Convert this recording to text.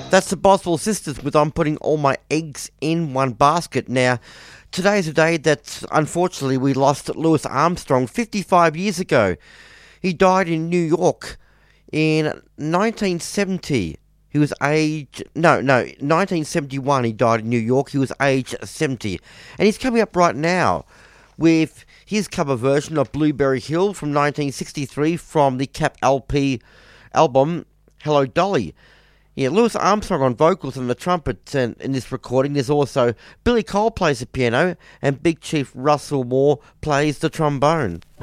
That's the Boswell Sisters with I'm Putting All My Eggs in One Basket. Now, today's a day that unfortunately we lost Louis Armstrong 55 years ago. He died in New York in 1970. He was 1971 he died in New York. He was age 70. And he's coming up right now with his cover version of Blueberry Hill from 1963 from the Cap LP album Hello Dolly. Yeah, Louis Armstrong on vocals and the trumpet, and in this recording there's also Billy Cole plays the piano and Big Chief Russell Moore plays the trombone.